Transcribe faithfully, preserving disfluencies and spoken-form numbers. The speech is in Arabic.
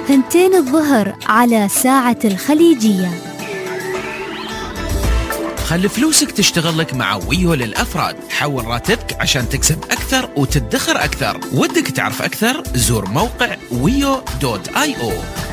ثنتين الظهر على ساعة الخليجية. خلي فلوسك تشتغل لك مع ويو للأفراد. حول راتبك عشان تكسب أكثر وتدخر أكثر. ودك تعرف أكثر؟ زور موقع ويو دوت آي أو.